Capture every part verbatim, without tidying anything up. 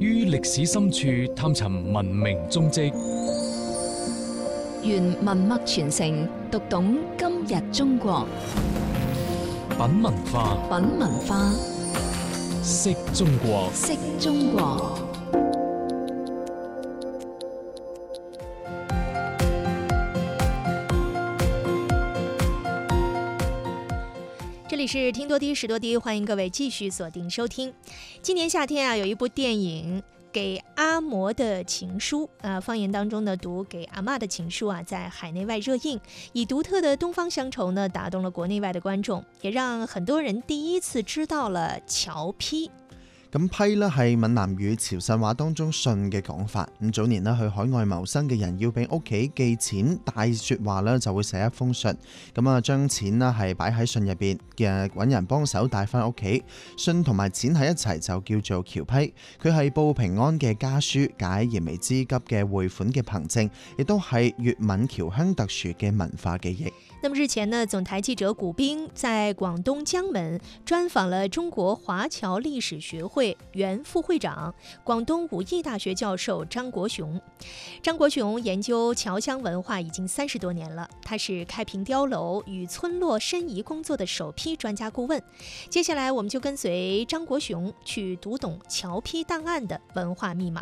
於歷史深處探尋文明蹤跡， 願文脈傳承，讀懂今日中國。 品文化， 品文化， 識中國， 識中國。 这里是听多低识多低，欢迎各位继续锁定收听。今年夏天啊，有一部电影《给阿嬷的情书》啊，方言当中呢读《给阿嬷的情書》啊，在海内外热映，以独特的东方乡愁呢，打动了国内外的觀眾，也讓很多人第一次知道了僑批。 咁批咧係閩南語潮汕話當中信嘅講法。咁早年咧去海外謀生嘅人要俾屋企寄錢帶説話咧，就會寫一封信。咁啊將錢咧係擺喺信入邊嘅，揾人幫手帶翻屋企。信同埋錢喺一齊就叫做僑批。佢係報平安嘅家書，解燃眉之急嘅匯款嘅憑證，亦都係粵閩僑鄉特殊嘅文化記憶。 那麼日前呢，總台記者古冰在廣東江門專訪了中國華僑歷史學會原副會長、廣東武義大學教授張國雄。張國雄研究僑鄉文化已經三十多年了，他是開平碉樓與村落申遺工作的首批專家顧問。接下來我們就跟隨張國雄去讀懂僑批檔案的文化密碼。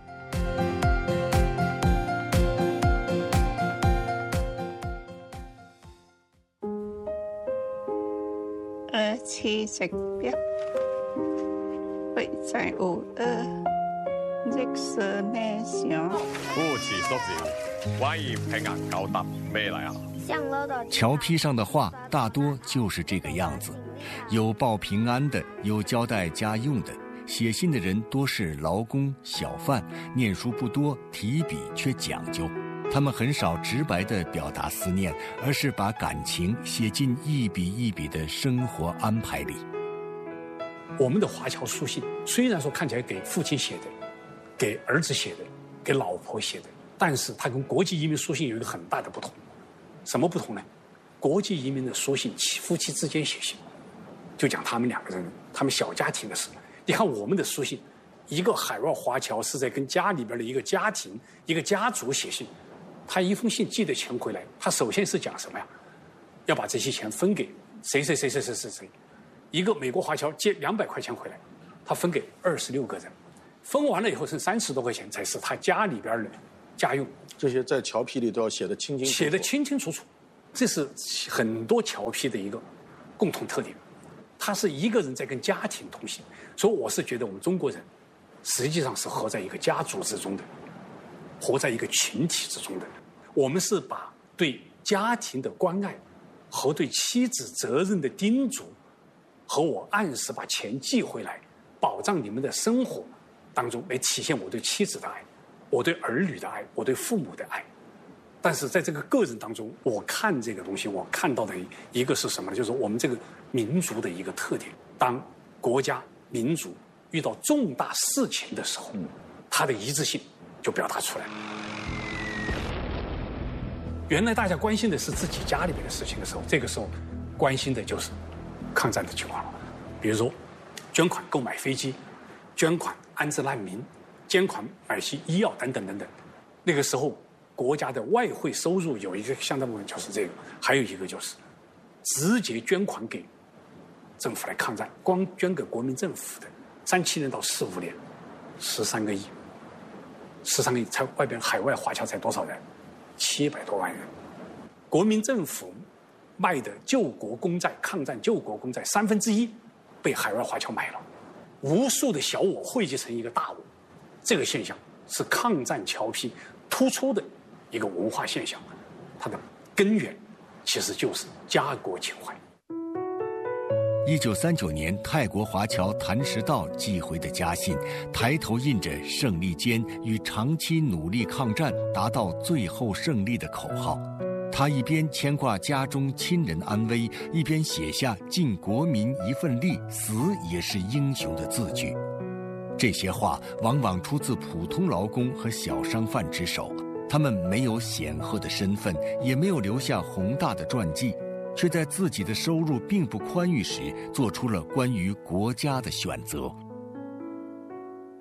二七食表，會在五二，歷史內想。 夫子叔字，關於平安高達咩嚟啊？ 僑批上的話大多就是這個樣子，有報平安的，有交代家用的。寫信的人多是勞工小販，念書不多，提筆卻講究。他們很少直白地表達思念，而是把感情寫進一筆一筆的生活安排裡。 我們的華僑書信雖然說看起來給父親寫的，給兒子寫的，給老婆寫的，但是它跟國際移民書信有一個很大的不同。什麼不同呢？國際移民的書信夫妻之間寫信，就講他們兩個人他們小家庭的事。你看我們的書信，一個海外華僑是在跟家裡邊的一個家庭一個家族寫信，他一封信寄的錢回來，他首先是講什麼呀？要把這些錢分給誰誰誰誰誰誰誰。一個美國華僑借兩百塊錢回來，他分給二十六個人，分完了以後剩三十多塊錢才是他家裡邊的家用。 這些在僑批裡都要寫得清清楚楚， 寫得清清楚楚，這是很多僑批的一個共同特點。他是一個人在跟家庭通信，所以我是覺得我們中國人實際上是活在一個家族之中的，活在一個群體之中的。我們是把對家庭的關愛和對妻子責任的叮囑，和我按時把錢寄回來，保障你們的生活當中，來體現我對妻子的愛，我對兒女的愛，我對父母的愛。但是在這個個人當中，我看這個東西，我看到的一個是什麼呢？就是我們這個民族的一個特點。當國家民族遇到重大事情的時候，它的一致性就表達出來。原來大家關心的是自己家裡面的事情的時候，這個時候關心的就是抗戰的情況了。比如說捐款購買飛機，捐款安置難民，捐款買些醫藥等等等等。那個時候國家的外匯收入有一個相當部分就是這個，還有一個就是直接捐款給政府來抗戰，光捐給國民政府的三七年到四五年十三個億，十三個億才外邊海外華僑才多少人？七百多萬人。國民政府賣的救國公債，抗戰救國公債三分之一被海外華僑買了，無數的小我匯集成一個大我，這個現象是抗戰僑批突出的一個文化現象，它的根源其實就是家國情懷。 一九三九年，泰國華僑譚時道寄回的家信，抬頭印着勝利堅與長期努力抗戰，達到最後勝利的口號。他一邊牽掛家中親人安危，一邊寫下盡國民一份力，死也是英雄的字句。這些話往往出自普通勞工和小商販之手，他們沒有顯赫的身份，也沒有留下宏大的傳記，卻在自己的收入並不寬裕時，做出了關於國家的選擇。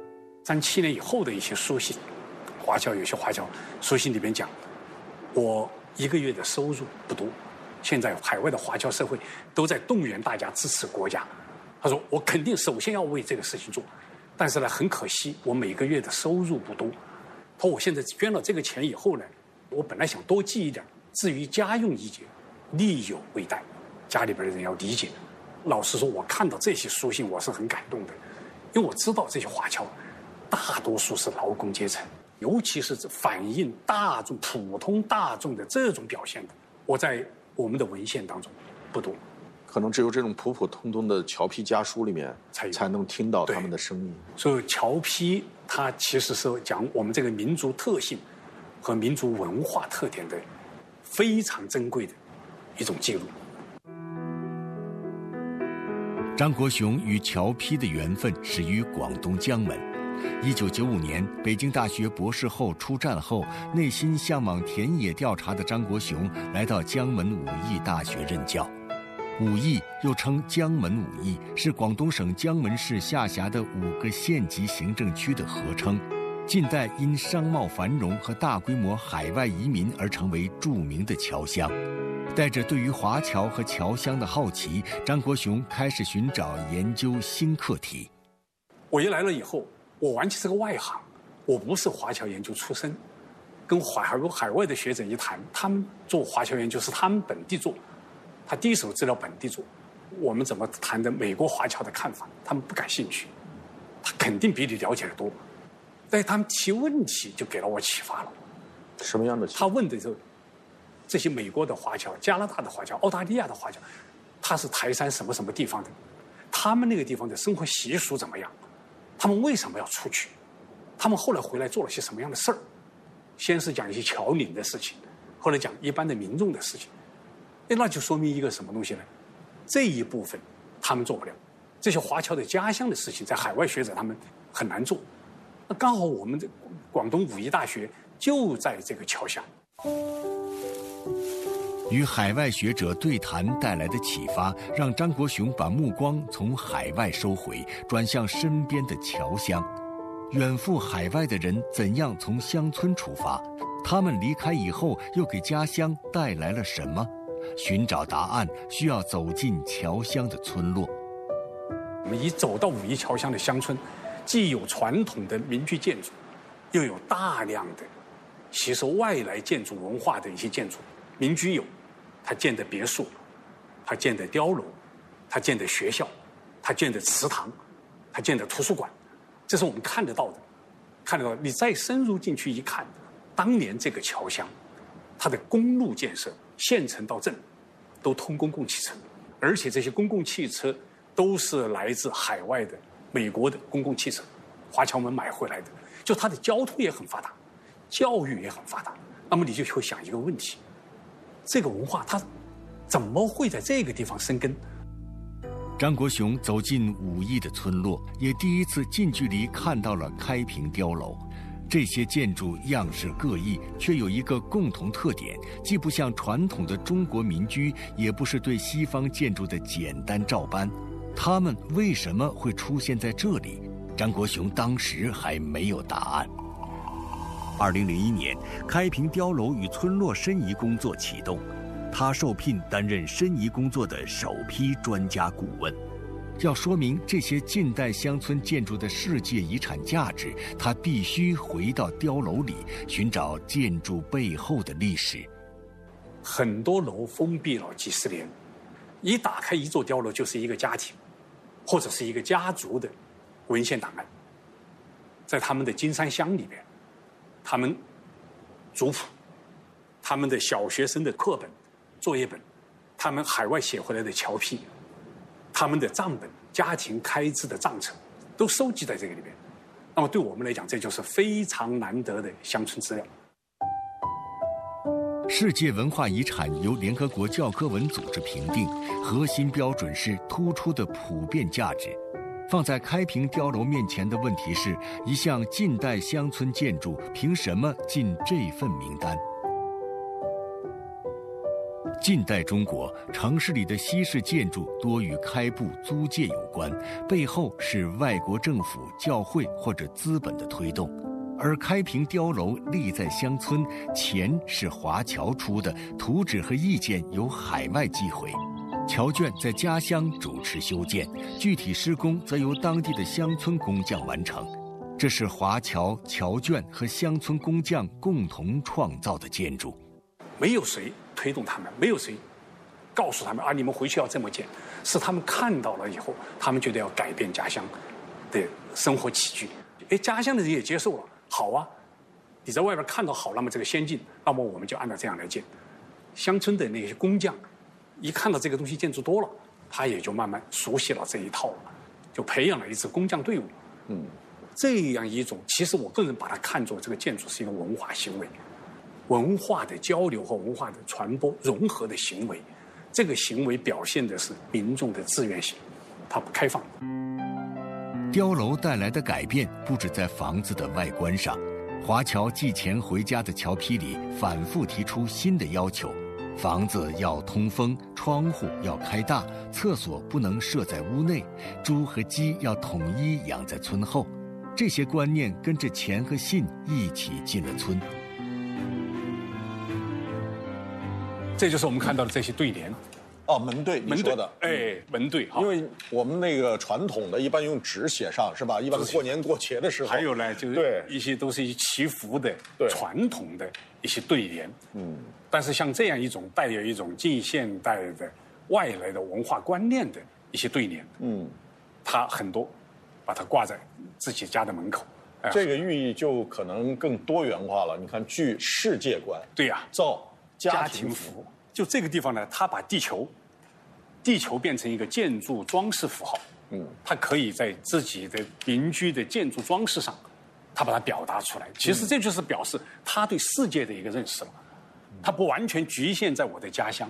三七年以后的一些书信，华侨有些华侨书信里边讲，我一个月的收入不多，现在海外的华侨社会都在动员大家支持国家。他说我肯定首先要为这个事情做，但是呢，很可惜我每个月的收入不多。他说我现在捐了这个钱以后呢，我本来想多寄一点，至于家用一节，力有未逮，家里边的人要理解。老实说，我看到这些书信，我是很感动的，因为我知道这些华侨大多数是劳工阶层，尤其是反映大众、普通大众的这种表现的，我在我们的文献当中不多。 可能只有这种普普通通的侨批家书里面才才能听到他们的声音。 所以侨批它其实是讲我们这个民族特性和民族文化特点的非常珍贵的一种记录。 张国雄与侨批的缘分始于广东江门。一九九五年，北京大学博士后出战后，内心向往田野调查的张国雄来到江门武义大学任教。武义又称江门武义，是广东省江门市下辖的五个县级行政区的合称。近代因商贸繁荣和大规模海外移民而成为著名的侨乡。带着对于华侨和侨乡的好奇，张国雄开始寻找研究新课题。 我一来了以后，我完全是个外行，我不是华侨研究出身。跟海海外的学者一谈，他们做华侨研究是他们本地做，他第一手资料本地做。我们怎么谈的美国华侨的看法，他们不感兴趣，他肯定比你了解的多。但是他们提问题就给了我启发了。 什么样的？ 他问的时候，这些美国的华侨、加拿大的华侨、澳大利亚的华侨，他是台山什么什么地方的，他们那个地方的生活习俗怎么样？他们为什么要出去？他们后来回来做了些什么样的事儿？先是讲一些侨领的事情，后来讲一般的民众的事情。哎，那就说明一个什么东西呢？这一部分他们做不了，这些华侨的家乡的事情，在海外学者他们很难做。那刚好我们的广东武义大学就在这个侨乡。 与海外学者对谈带来的启发，让张国雄把目光从海外收回，转向身边的侨乡。远赴海外的人怎样从乡村出发？他们离开以后，又给家乡带来了什么？寻找答案需要走进侨乡的村落。 我们一走到武义侨乡的乡村，既有传统的民居建筑，又有大量的吸收外来建筑文化的一些建筑。民居有，他建的别墅，他建的碉楼，他建的学校，他建的祠堂，他建的图书馆，这是我们看得到的。看得到，你再深入进去一看，当年这个侨乡，它的公路建设，县城到镇，都通公共汽车，而且这些公共汽车都是来自海外的美国的公共汽车，华侨们买回来的，就它的交通也很发达，教育也很发达。那么你就会想一个问题，这个文化它怎么会在这个地方生根？ 张国雄走进武义的村落，也第一次近距离看到了开平碉楼。这些建筑样式各异，却有一个共同特点，既不像传统的中国民居，也不是对西方建筑的简单照搬。它们为什么会出现在这里？张国雄当时还没有答案。二零零一年，开平碉楼与村落申遗工作启动，他受聘担任申遗工作的首批专家顾问。要说明这些近代乡村建筑的世界遗产价值，他必须回到碉楼里，寻找建筑背后的历史。 很多楼封闭了几十年，一打开一座碉楼就是一个家庭，或者是一个家族的文献档案。在他们的金山乡里边，他们族谱，他们的小学生的课本、作业本，他们海外写回来的侨批，他们的账本、家庭开支的账册，都收集在这个里边。那么对我们来讲，这就是非常难得的乡村资料。 世界文化遗产由联合国教科文组织评定，核心标准是突出的普遍价值。放在开平碉楼面前的问题是，一项近代乡村建筑凭什么进这份名单？ 近代中国城市里的西式建筑多与开埠租界有关，背后是外国政府、教会或者资本的推动。而开平碉楼立在乡村，钱是华侨出的，图纸和意见由海外寄回。侨眷在家乡主持修建，具体施工则由当地的乡村工匠完成。这是华侨、侨眷和乡村工匠共同创造的建筑。 没有谁推动他们，没有谁告诉他们啊，你们回去要这么建，是他们看到了以后，他们觉得要改变家乡的生活起居。哎，家乡的人也接受了，好啊，你在外边看到好，那么这个先进，那么我们就按照这样来建。乡村的那些工匠一看到这个东西建筑多了，他也就慢慢熟悉了这一套了，就培养了一支工匠队伍。嗯，这样一种，其实我个人把它看作这个建筑是一个文化行为，文化的交流和文化的传播融合的行为。这个行为表现的是民众的自愿性，它不开放。 碉楼带来的改变不止在房子的外观上，华侨寄钱回家的侨批里反复提出新的要求。房子要通风，窗户要开大，厕所不能设在屋内，猪和鸡要统一养在村后。这些观念跟着钱和信一起进了村。 这就是我们看到的这些对联。 哦，门对，你说的， 哎，门对， 因为我们那个传统的，一般用纸写上，是吧？一般过年过节的时候。 还有呢，就是一些都是一祈福的传统的一些对联。嗯。但是像这样一种带有一种近现代的外来的文化观念的一些对联，嗯，它很多把它挂在自己家的门口。 这个寓意就可能更多元化了。你看，具世界观。 对呀、啊， 造家庭福。就这个地方呢，它把地球，地球变成一个建筑装饰符号。嗯，它可以在自己的邻居的建筑装饰上，它把它表达出来。其实这就是表示他对世界的一个认识了。它不完全局限在我的家乡。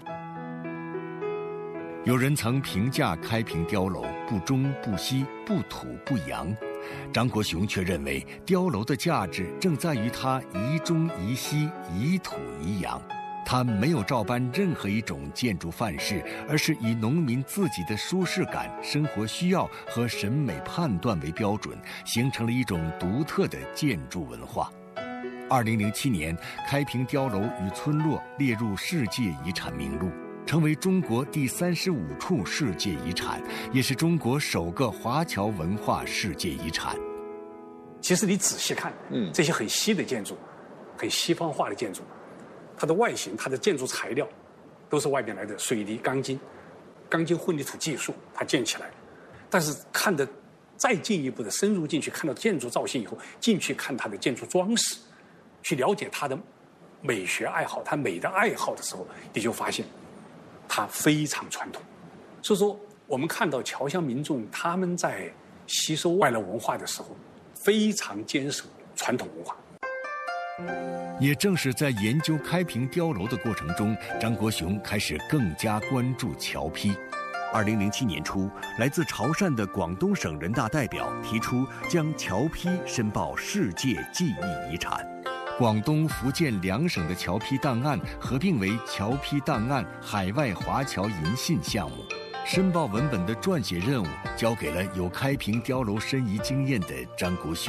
有人曾评价开平碉楼不中不西、不土不洋，张国雄却认为碉楼的价值正在于它宜中宜西、宜土宜洋。它没有照搬任何一种建筑范式，而是以农民自己的舒适感、生活需要和审美判断为标准，形成了一种独特的建筑文化。二零零七年，开平碉楼与村落列入世界遗产名录，成为中国第三十五处世界遗产，也是中国首个华侨文化世界遗产。 其实你仔细看，嗯，这些很西的建筑，很西方化的建筑，它的外形、它的建筑材料，都是外面来的水泥、钢筋、钢筋混凝土技术，它建起来。但是看得再进一步的深入进去，看到建筑造型以后，进去看它的建筑装饰。去了解他的美学爱好，他美的爱好的时候，你就发现他非常传统。所以说，我们看到侨乡民众他们在吸收外来文化的时候，非常坚守传统文化。 也正是在研究开平碉楼的过程中，张国雄开始更加关注侨批。二零零七年初，来自潮汕的广东省人大代表提出将侨批申报世界记忆遗产。广东、福建两省的侨批档案合并为侨批档案海外华侨银信项目，申报文本的撰写任务交给了有开平碉楼申遗经验的张国雄。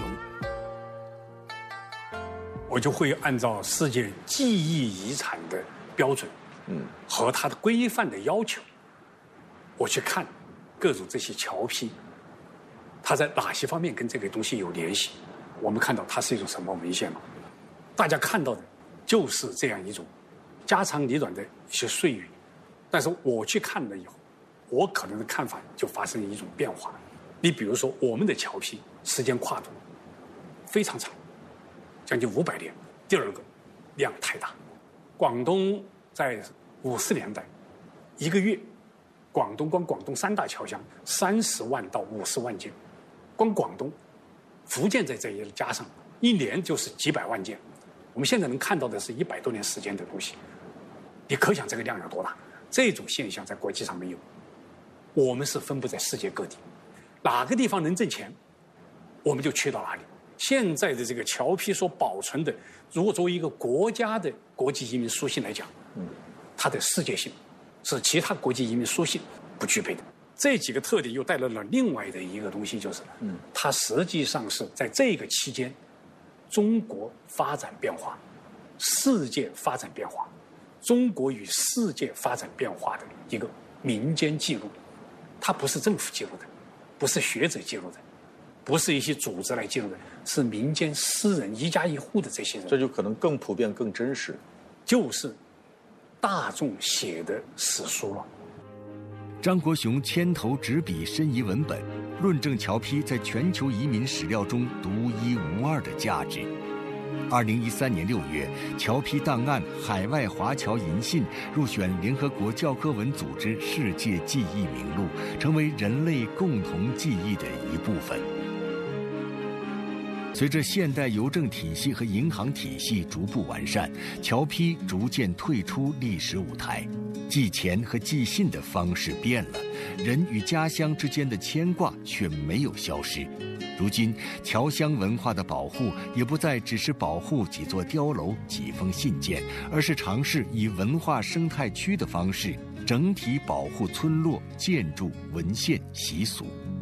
我就会按照世界记忆遗产的标准，嗯，和它的规范的要求，我去看各种这些侨批，它在哪些方面跟这个东西有联系？我们看到它是一种什么文献嘛？大家看到的就是这样一种家长里短的一些碎语，但是我去看了以后，我可能的看法就发生一种变化。你比如说，我们的侨批时间跨度非常长，将近五百年。第二个，量太大。广东在五十年代，一个月，广东光广东三大侨乡三十万到五十万件，光广东、福建在这一加上，一年就是几百万件。我们现在能看到的是一百多年时间的东西，你可想这个量有多大？这种现象在国际上没有。我们是分布在世界各地，哪个地方能挣钱，我们就去到哪里。现在的这个侨批所保存的，如果作为一个国家的国际移民书信来讲，嗯，它它的世界性，是其他国际移民书信不具备的。这几个特点又带来了另外的一个东西，就是嗯，它实际上是在这个期间，中国发展变化，世界发展变化，中国与世界发展变化的一个民间记录。它不是政府记录的，不是学者记录的，不是一些组织来记录的，是民间私人一家一户的这些人。 这就可能更普遍、更真实， 就是大众写的史书了。 张国雄牵头执笔申遗文本，论证侨批在全球移民史料中独一无二的价值。二零一三年六月，侨批档案《海外华侨银信》入选联合国教科文组织世界记忆名录，成为人类共同记忆的一部分。随着现代邮政体系和银行体系逐步完善，侨批逐渐退出历史舞台，寄钱和寄信的方式变了，人与家乡之间的牵挂却没有消失。如今，侨乡文化的保护也不再只是保护几座碉楼、几封信件，而是尝试以文化生态区的方式，整体保护村落、建筑、文献、习俗。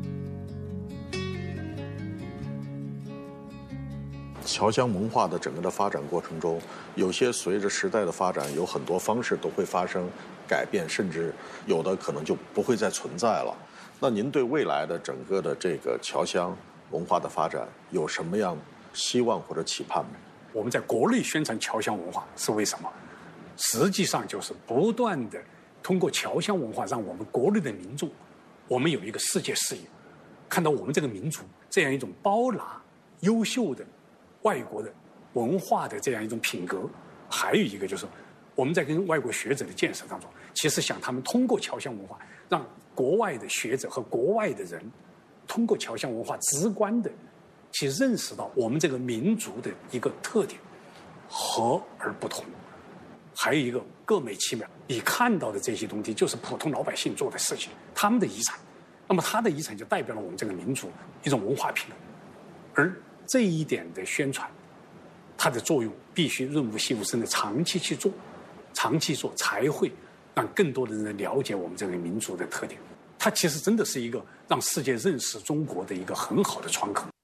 侨乡文化的整个的发展过程中，有些随着时代的发展，有很多方式都会发生改变，甚至有的可能就不会再存在了。那您对未来的整个的这个侨乡文化的发展有什么样希望或者期盼吗？ 我们在国内宣传侨乡文化是为什么？实际上就是不断的通过侨乡文化，让我们国内的民众，我们有一个世界视野，看到我们这个民族这样一种包纳优秀的外国的文化的这样一种品格。还有一个就是我们在跟外国学者的建设当中，其实想他们通过侨乡文化，让国外的学者和国外的人通过侨乡文化直观的去认识到我们这个民族的一个特点，和而不同。还有一个各美其妙，你看到的这些东西就是普通老百姓做的事情，他们的遗产，那么他的遗产就代表了我们这个民族一种文化品格。而这一点的宣传，它的作用必须润物细无声的长期去做，长期做才会让更多的人了解我们这个民族的特点。它其实真的是一个让世界认识中国的一个很好的窗口。